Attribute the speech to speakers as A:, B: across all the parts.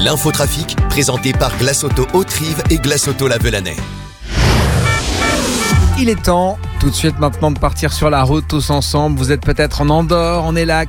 A: L'infotrafic, présenté par Glace Auto Haute-Rive et Glace Auto La Velanais.
B: Il est temps tout de suite maintenant de partir sur la route tous ensemble. Vous êtes peut-être en Andorre, on est là à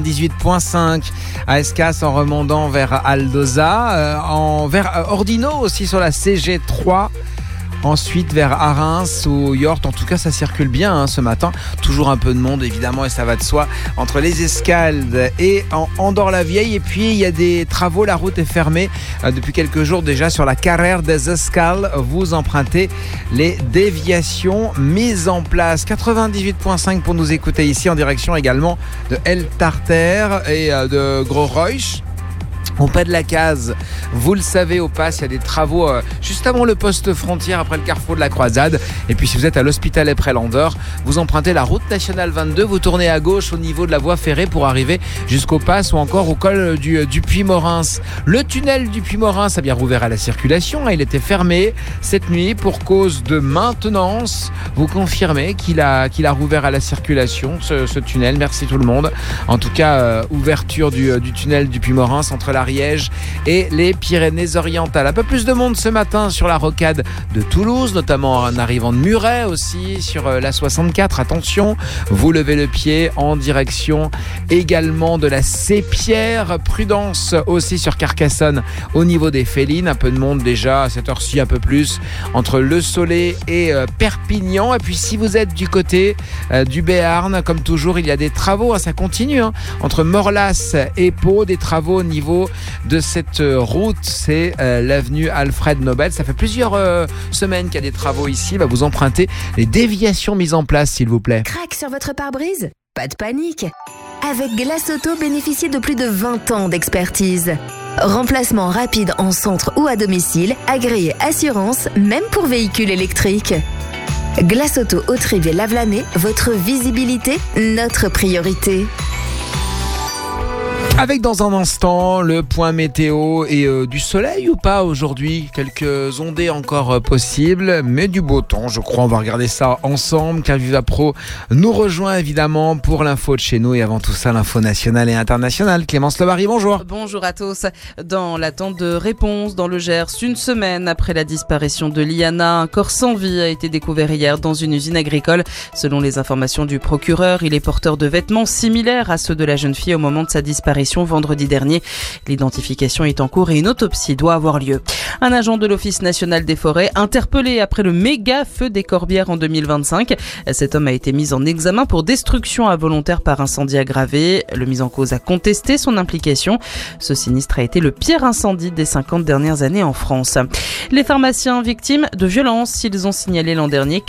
B: 98.5 à Escas en remontant vers Aldoza, vers Ordino aussi sur la CG3. Ensuite vers Arins ou York, en tout cas ça circule bien ce matin. Toujours un peu de monde évidemment et ça va de soi entre les Escaldes et en Andorre-la-Vieille. Et puis il y a des travaux, la route est fermée depuis quelques jours déjà sur la carrière des Escaldes. Vous empruntez les déviations mises en place. 98.5 pour nous écouter ici en direction également de El Tarter et de Gros-Reusch. Au pas de la case, vous le savez, au Pas, il y a des travaux juste avant le poste frontière, après le carrefour de la Croisade. Et puis si vous êtes à l'Hospitalet près Landor, vous empruntez la route nationale 22, vous tournez à gauche au niveau de la voie ferrée pour arriver jusqu'au Pas ou encore au col du Puy-Morins. Le tunnel du Puy-Morins a bien rouvert à la circulation, il était fermé cette nuit pour cause de maintenance. Vous confirmez qu'il a rouvert à la circulation ce tunnel, merci tout le monde. En tout cas, ouverture du tunnel du Puy-Morins entre la Riège et les Pyrénées-Orientales. Un peu plus de monde ce matin sur la rocade de Toulouse, notamment en arrivant de Muret aussi, sur la 64. Attention, vous levez le pied en direction également de la Sépierre. Prudence aussi sur Carcassonne au niveau des Félines. Un peu de monde déjà à cette heure-ci, un peu plus, entre Le Soleil et Perpignan. Et puis si vous êtes du côté du Béarn, comme toujours, il y a des travaux, ça continue, entre Morlas et Pau, des travaux au niveau de cette route, c'est l'avenue Alfred Nobel. Ça fait plusieurs semaines qu'il y a des travaux ici. Vous empruntez les déviations mises en place, s'il vous plaît.
C: Crac sur votre pare-brise ? Pas de panique. Avec Glace Auto, bénéficiez de plus de 20 ans d'expertise. Remplacement rapide en centre ou à domicile, agréé assurance, même pour véhicules électriques. Glace Auto Haute-Rive et La Velanais, votre visibilité, notre priorité.
B: Avec dans un instant le point météo et du soleil ou pas aujourd'hui, quelques ondées encore possibles, mais du beau temps je crois. On va regarder ça ensemble. Carviva Pro nous rejoint évidemment pour l'info de chez nous et avant tout ça l'info nationale et internationale. Clémence Lebary, bonjour.
D: Bonjour à tous. Dans l'attente de réponse dans le Gers, une semaine après la disparition de Liana, un corps sans vie a été découvert hier dans une usine agricole. Selon les informations du procureur, il est porteur de vêtements similaires à ceux de la jeune fille au moment de sa disparition vendredi dernier. L'identification est en cours et une autopsie doit avoir lieu. Un agent de l'Office national des forêts interpellé après le méga feu des Corbières en 2025. Cet homme a été mis en examen pour destruction involontaire par incendie aggravé. Le mis en cause a contesté son implication. Ce sinistre a été le pire incendie des 50 dernières années en France. Les pharmaciens victimes de violences, ils ont signalé l'an dernier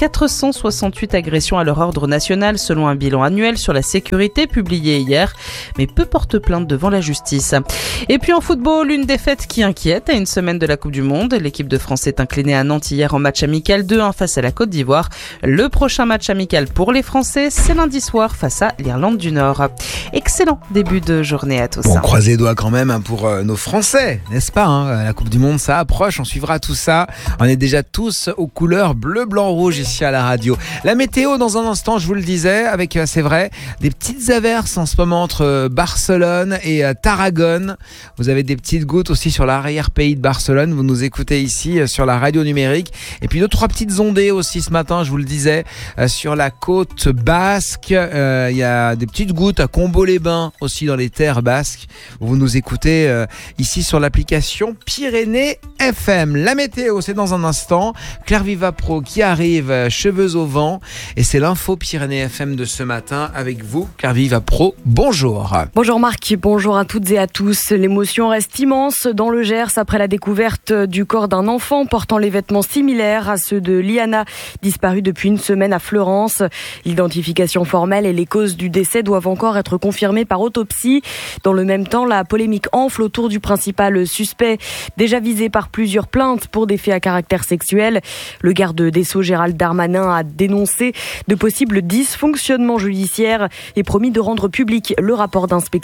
D: 468 agressions à leur ordre national selon un bilan annuel sur la sécurité publié hier. Mais peu portent plainte devant la justice. Et puis en football, une défaite qui inquiète à une semaine de la Coupe du Monde. L'équipe de France s'est inclinée à Nantes hier en match amical 2-1 face à la Côte d'Ivoire. Le prochain match amical pour les Français, c'est lundi soir face à l'Irlande du Nord. Excellent début de journée à tous.
B: Bon, croisez les doigts quand même pour nos Français, n'est-ce pas La Coupe du Monde, ça approche, on suivra tout ça. On est déjà tous aux couleurs bleu, blanc, rouge ici à la radio. La météo dans un instant, je vous le disais, avec, c'est vrai, des petites averses en ce moment entre Barcelone et Tarragone. Vous avez des petites gouttes aussi sur l'arrière-pays de Barcelone. Vous nous écoutez ici sur la radio numérique. Et puis 2-3 petites ondées aussi ce matin, je vous le disais, sur la côte basque. Il y a des petites gouttes à Combo-les-Bains aussi dans les terres basques. Vous nous écoutez ici sur l'application Pyrénées FM. La météo, c'est dans un instant. Carviva Pro qui arrive, cheveux au vent. Et c'est l'info Pyrénées FM de ce matin avec vous, Carviva Pro. Bonjour.
E: Bonjour Marc, bonjour à toutes et à tous. L'émotion reste immense dans le Gers après la découverte du corps d'un enfant portant les vêtements similaires à ceux de Liana, disparue depuis une semaine à Fleurance. L'identification formelle et les causes du décès doivent encore être confirmées par autopsie. Dans le même temps, la polémique enfle autour du principal suspect, déjà visé par plusieurs plaintes pour des faits à caractère sexuel. Le garde des Sceaux Gérald Darmanin a dénoncé de possibles dysfonctionnements judiciaires et promis de rendre public le rapport d'inspection.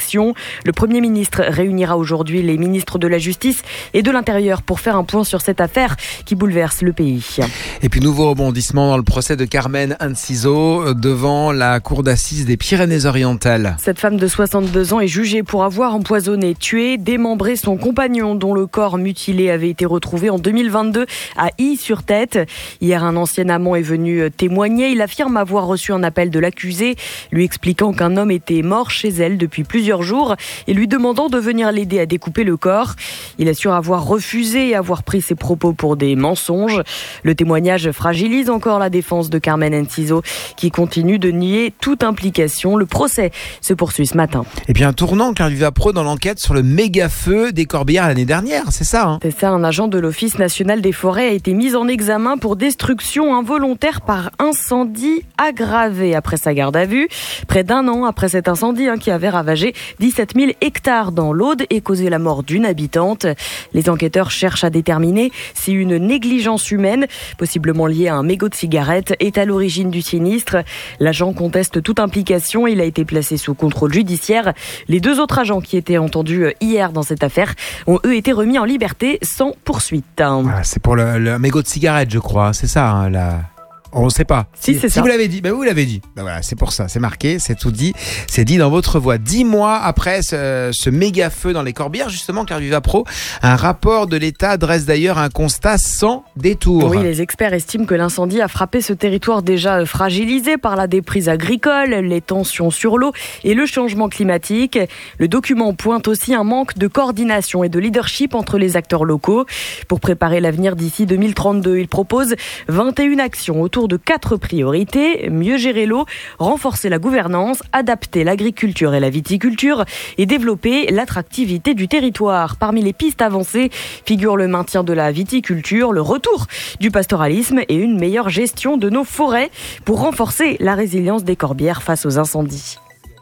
E: Le Premier ministre réunira aujourd'hui les ministres de la Justice et de l'Intérieur pour faire un point sur cette affaire qui bouleverse le pays.
B: Et puis nouveau rebondissement dans le procès de Carmen Enciso devant la cour d'assises des Pyrénées-Orientales.
E: Cette femme de 62 ans est jugée pour avoir empoisonné, tué, démembré son compagnon dont le corps mutilé avait été retrouvé en 2022 à Ille-sur-Tête. Hier, un ancien amant est venu témoigner. Il affirme avoir reçu un appel de l'accusée lui expliquant qu'un homme était mort chez elle depuis plusieurs jours et lui demandant de venir l'aider à découper le corps. Il assure avoir refusé et avoir pris ses propos pour des mensonges. Le témoignage fragilise encore la défense de Carmen Enciso qui continue de nier toute implication. Le procès se poursuit ce matin.
B: Et puis un tournant, Claire Duvapro, dans l'enquête sur le méga-feu des Corbières l'année dernière, c'est ça hein?
E: C'est ça, un agent de l'Office national des forêts a été mis en examen pour destruction involontaire par incendie aggravé après sa garde à vue. Près d'un an après cet incendie qui avait ravagé 17 000 hectares dans l'Aude et causé la mort d'une habitante. Les enquêteurs cherchent à déterminer si une négligence humaine, possiblement liée à un mégot de cigarette, est à l'origine du sinistre. L'agent conteste toute implication. Il a été placé sous contrôle judiciaire. Les deux autres agents qui étaient entendus hier dans cette affaire ont eux été remis en liberté sans poursuite.
B: Voilà, c'est pour le mégot de cigarette, je crois. C'est ça, hein, on ne sait pas.
E: Si c'est ça.
B: Vous l'avez dit, vous l'avez dit. Voilà, c'est pour ça, c'est marqué, c'est tout dit. C'est dit dans votre voix. 10 mois après ce méga feu dans les Corbières, justement, Claire Duvapro, un rapport de l'État dresse d'ailleurs un constat sans détour.
E: Oui, les experts estiment que l'incendie a frappé ce territoire déjà fragilisé par la déprise agricole, les tensions sur l'eau et le changement climatique. Le document pointe aussi un manque de coordination et de leadership entre les acteurs locaux. Pour préparer l'avenir d'ici 2032, il propose 21 actions autour de 4 priorités: mieux gérer l'eau, renforcer la gouvernance, adapter l'agriculture et la viticulture et développer l'attractivité du territoire. Parmi les pistes avancées figurent le maintien de la viticulture, le retour du pastoralisme et une meilleure gestion de nos forêts pour renforcer la résilience des Corbières face aux incendies.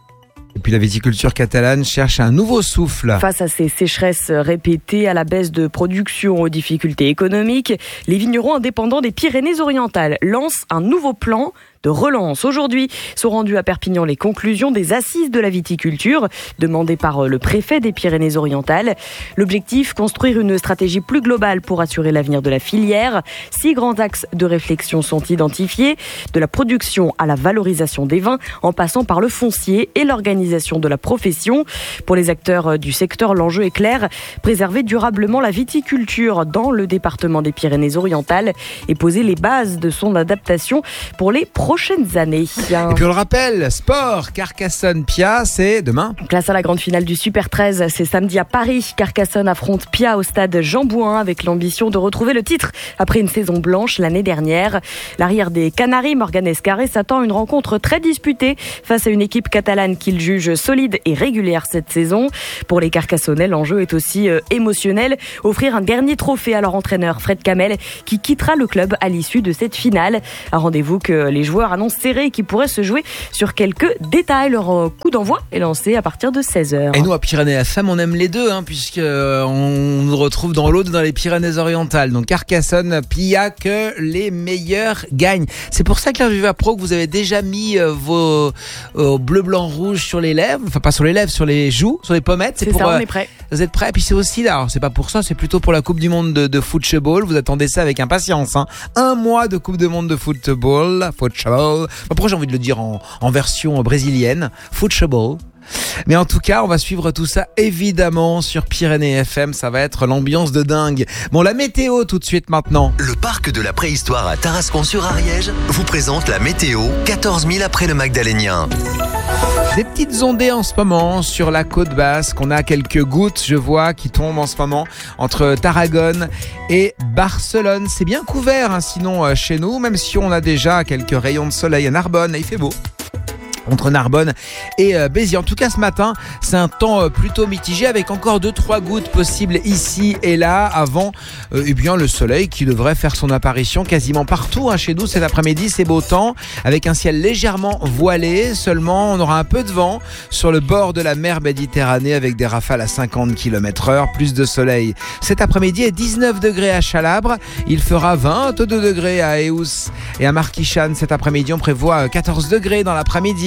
B: Et puis la viticulture catalane cherche un nouveau souffle.
E: Face à ces sécheresses répétées, à la baisse de production, aux difficultés économiques, les vignerons indépendants des Pyrénées-Orientales lancent un nouveau plan de relance. Aujourd'hui sont rendues à Perpignan les conclusions des assises de la viticulture demandées par le préfet des Pyrénées-Orientales. L'objectif, construire une stratégie plus globale pour assurer l'avenir de la filière. 6 grands axes de réflexion sont identifiés, de la production à la valorisation des vins, en passant par le foncier et l'organisation de la profession. Pour les acteurs du secteur, l'enjeu est clair: préserver durablement la viticulture dans le département des Pyrénées-Orientales et poser les bases de son adaptation pour les prochaines années.
B: Et puis on le rappelle, sport, Carcassonne-Pia, c'est demain.
E: Place à la grande finale du Super 13, c'est samedi à Paris. Carcassonne affronte Pia au stade Jean Bouin avec l'ambition de retrouver le titre après une saison blanche l'année dernière. L'arrière des Canaries, Morgan Escarré, s'attend à une rencontre très disputée face à une équipe catalane qu'il juge solide et régulière cette saison. Pour les Carcassonnais, l'enjeu est aussi émotionnel. Offrir un dernier trophée à leur entraîneur Fred Kamel qui quittera le club à l'issue de cette finale. Un rendez-vous que les joueurs annoncent serré et qui pourrait se jouer sur quelques détails. Leur coup d'envoi est lancé à partir de 16h.
B: Et nous, à Pyrénées FM, on aime les deux, puisqu'on nous retrouve dans l'Aude, dans les Pyrénées-Orientales. Donc Carcassonne, Pia, que les meilleurs gagnent. C'est pour ça, Claire Duvapro, que vous avez déjà mis vos bleu, blanc, rouge sur les lèvres. Enfin, pas sur les lèvres, sur les joues, sur les pommettes.
E: C'est pour ça, on est prêt.
B: Vous êtes prêts? Et puis c'est aussi là, alors c'est pas pour ça, c'est plutôt pour la Coupe du Monde de football. Vous attendez ça avec impatience. 1 mois de Coupe du Monde de football. Pourquoi j'ai envie de le dire en version brésilienne? Football. Mais en tout cas, on va suivre tout ça évidemment sur Pyrénées FM. Ça va être l'ambiance de dingue. Bon, la météo tout de suite maintenant.
A: Le parc de la préhistoire à Tarascon-sur-Ariège vous présente la météo 14 000 après le Magdalénien.
B: Des petites ondées en ce moment sur la côte basque. On a quelques gouttes, je vois, qui tombent en ce moment entre Tarragone et Barcelone. C'est bien couvert, sinon chez nous, même si on a déjà quelques rayons de soleil à Narbonne. Et il fait beau entre Narbonne et Béziers. En tout cas, ce matin, c'est un temps plutôt mitigé avec encore 2-3 gouttes possibles ici et là avant le soleil qui devrait faire son apparition quasiment partout. Chez nous, cet après-midi, c'est beau temps avec un ciel légèrement voilé. Seulement, on aura un peu de vent sur le bord de la mer Méditerranée avec des rafales à 50 km/h, plus de soleil. Cet après-midi, 19 degrés à Chalabre. Il fera 22 degrés à Eous et à Marquichane. Cet après-midi, on prévoit 14 degrés dans l'après-midi.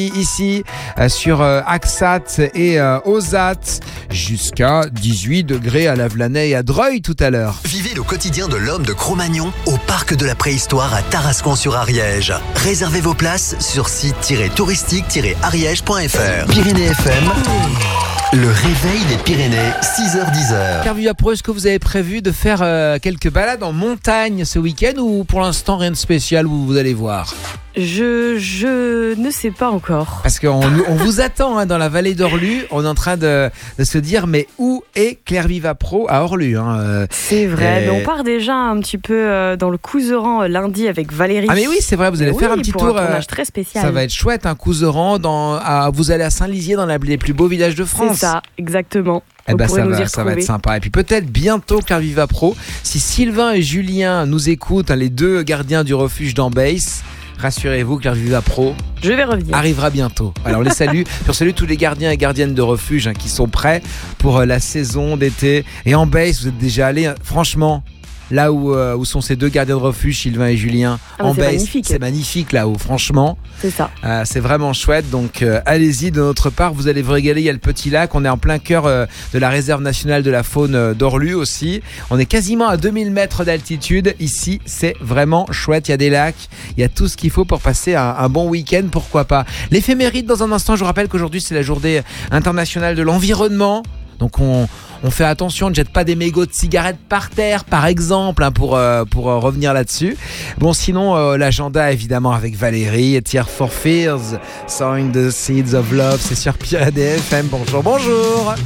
B: aussi ici sur Axat et Ozat, jusqu'à 18 degrés à Lavelanet et à Dreuil tout à l'heure.
A: Vivez le quotidien de l'homme de Cro-Magnon au parc de la préhistoire à Tarascon-sur-Ariège. Réservez vos places sur site-touristique-ariège.fr. Pyrénées FM, le réveil des Pyrénées, 6h-10h.
B: Pierre Vivapro, est-ce que vous avez prévu de faire quelques balades en montagne ce week-end ou pour l'instant rien de spécial où vous allez voir?
E: Je ne sais pas encore.
B: Parce qu'on vous attend dans la vallée d'Orlu. On est en train de se dire, mais où est Claire Vivapro à Orlu
E: C'est vrai, mais on part déjà un petit peu dans le Couseran lundi avec Valérie.
B: Ah mais oui, c'est vrai, vous allez faire un petit tour.
E: Un tournage très spécial.
B: Ça va être chouette, un Couseran. Vous allez à Saint-Lizier, dans les plus beaux villages de France.
E: C'est ça, exactement.
B: Ça va être sympa. Et puis peut-être bientôt Claire Vivapro, si Sylvain et Julien nous écoutent, les deux gardiens du refuge d'Ambès, rassurez-vous, Claire Vivapro arrivera bientôt. Alors on les salue. On salue tous les gardiens et gardiennes de refuge qui sont prêts pour la saison d'été. Et Ambès, vous êtes déjà allés, franchement, là où sont ces deux gardiens de refuge, Sylvain et Julien, c'est magnifique là-haut, franchement.
E: C'est ça.
B: C'est vraiment chouette, donc allez-y de notre part, vous allez vous régaler. Il y a le petit lac, on est en plein cœur de la réserve nationale de la faune d'Orlu aussi. On est quasiment à 2000 mètres d'altitude. Ici, c'est vraiment chouette, il y a des lacs, il y a tout ce qu'il faut pour passer un bon week-end, pourquoi pas. L'éphéméride dans un instant, je vous rappelle qu'aujourd'hui c'est la journée internationale de l'environnement. Donc on fait attention, on ne jette pas des mégots de cigarettes par terre, par exemple, pour revenir là-dessus. Bon, sinon, l'agenda, évidemment, avec Valérie, Tears for Fears, Sowing the Seeds of Love, c'est sur Pyrénées FM. Bonjour.